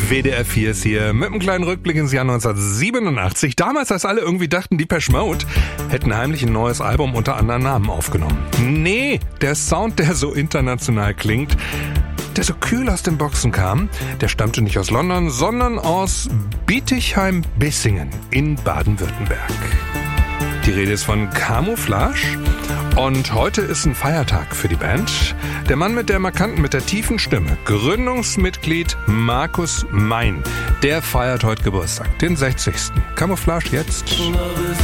WDR 4 ist hier mit einem kleinen Rückblick ins Jahr 1987. Damals, als alle irgendwie dachten, Depeche Mode hätten heimlich ein neues Album unter anderen Namen aufgenommen. Nee, der Sound, der so international klingt, der so kühl aus den Boxen kam, der stammte nicht aus London, sondern aus Bietigheim-Bissingen in Baden-Württemberg. Die Rede ist von Camouflage und heute ist ein Feiertag für die Band. Der Mann mit der markanten, mit der tiefen Stimme, Gründungsmitglied Markus Mein, der feiert heute Geburtstag, den 60. Camouflage jetzt.